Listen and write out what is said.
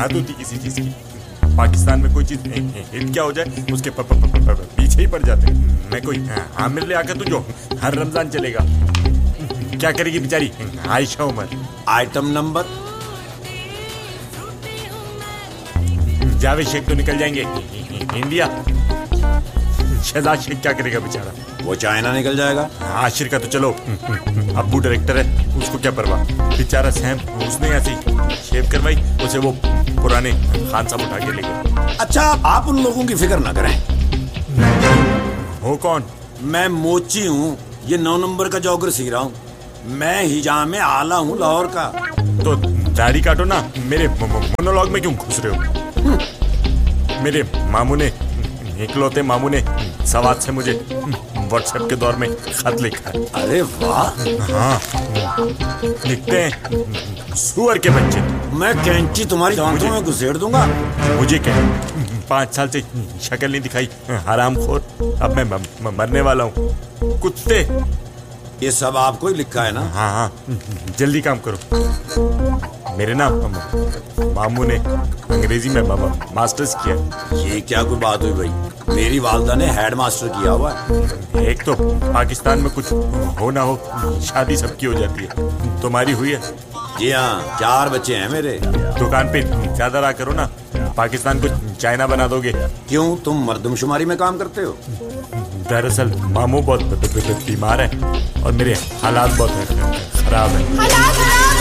आदत होती किसी चीज की। पाकिस्तान में कोई चीज हिट क्या हो जाए उसके पीछे ही पड़ जाते हैं। मैं कोई आमिर ले आकर तुझो हर रमजान चलेगा। क्या करेगी बेचारी आयशा उमर? Item number? जावेद शेख तो निकल जाएंगे इंडिया। शहजाद शेख क्या करेगा बेचारा? वो चाइना निकल जाएगा। आशिर का तो चलो अब्बू डायरेक्टर है, उसको क्या परवाह। बेचारा सैम उसने ऐसी शेव करवाई, उसे वो पुराने खान साहब उठा के ले गए। अच्छा आप उन लोगों की फिक्र ना करें। हो कौन? मैं मोची हूँ, ये 9 नंबर का जॉगर सी रहा हूँ। मैं हिजाम आला हूँ लाहौर का। तो दाढ़ी काटो ना, मेरे मोनोलॉग में क्यों घुस रहे हो? मेरे मामू ने, इकलौते मामू ने सवाद से मुझे व्हाट्सएप के दौर में खत लिखा है। अरे वाह। हाँ लिखते हैं, सुअर के बच्चे। मैं कैंची तुम्हारी दांतों में घुसेड़ दूंगा। मुझे क्या, 5 साल से शक्ल नहीं दिखाई हरामखोर। अब मैं मरने वाला हूँ। कुत्ते। ये सब आपको ही लिखा है ना? हाँ हाँ जल्दी काम करो। मेरे ना मामू ने अंग्रेजी में मास्टर्स किया। ये क्या कोई बात हुई भाई? मेरी वालदा ने हेड मास्टर किया हुआ है। एक तो पाकिस्तान में कुछ हो ना हो शादी सबकी हो जाती है। तुम्हारी हुई है? जी हाँ, 4 बच्चे हैं मेरे। दुकान पे ज्यादा रहा करो ना, पाकिस्तान को चाइना बना दोगे। क्यों, तुम मर्दमशुमारी में काम करते हो? दरअसल मामू बहुत बीमार है और मेरे हालात बहुत खराब है।